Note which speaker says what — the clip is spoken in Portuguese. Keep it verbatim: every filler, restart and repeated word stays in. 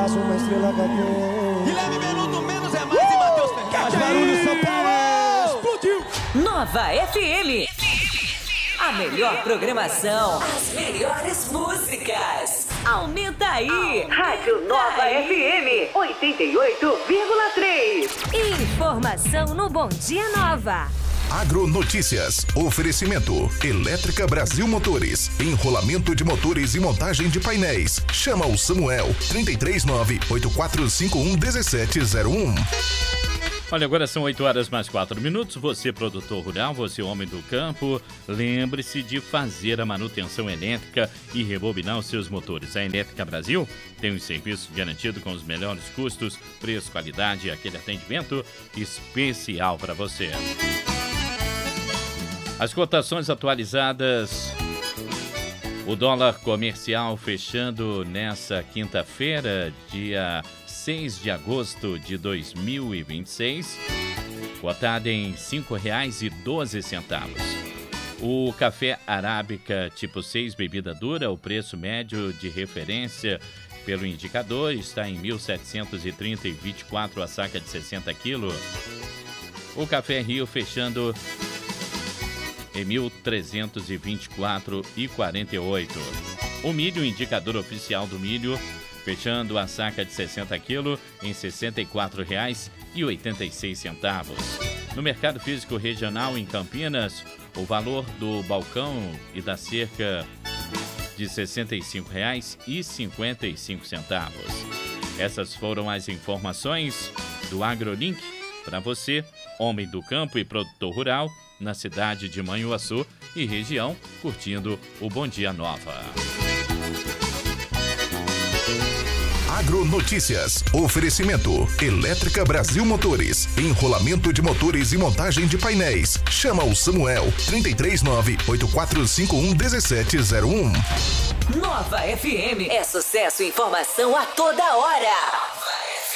Speaker 1: faço uma estrela cadente.
Speaker 2: Guilherme Menudo, menos é mais e Matheus Fernandes.
Speaker 1: Mais barulho, São Paulo! Explodiu!
Speaker 3: Nova F M. A melhor programação. As melhores músicas. Aumenta aí. Rádio Nova F M oitenta e oito vírgula três. Informação no Bom Dia Nova.
Speaker 4: Agronotícias. Oferecimento. Elétrica Brasil Motores. Enrolamento de motores e montagem de painéis. Chama o Samuel. trinta e três nove, oito quatro cinco um, um sete zero um.
Speaker 5: Olha, agora são oito horas mais quatro minutos. Você, produtor rural, você, homem do campo, lembre-se de fazer a manutenção elétrica e rebobinar os seus motores. A Elétrica Brasil tem um serviço garantido com os melhores custos, preço, qualidade e aquele atendimento especial para você. As cotações atualizadas. O dólar comercial fechando nessa quinta-feira, dia seis de agosto de dois mil e vinte e seis, cotada em cinco reais e doze centavos. O café arábica tipo seis, bebida dura, o preço médio de referência pelo indicador está em mil setecentos e trinta reais e vinte e quatro centavos a saca de sessenta quilos. O café Rio fechando em mil trezentos e vinte e quatro reais e quarenta e oito centavos. O milho, indicador oficial do milho, fechando a saca de sessenta quilos em sessenta e quatro reais e oitenta e seis centavos. No mercado físico regional em Campinas, o valor do balcão e da cerca de sessenta e cinco reais e cinquenta e cinco centavos. Essas foram as informações do AgroLink para você, homem do campo e produtor rural, na cidade de Manhuaçu e região, curtindo o Bom Dia Nova.
Speaker 4: Agronotícias. Oferecimento. Elétrica Brasil Motores. Enrolamento de motores e montagem de painéis. Chama o Samuel. trinta e três nove, oito quatro cinco um, um sete zero um.
Speaker 3: Nova F M. É sucesso e informação a toda hora.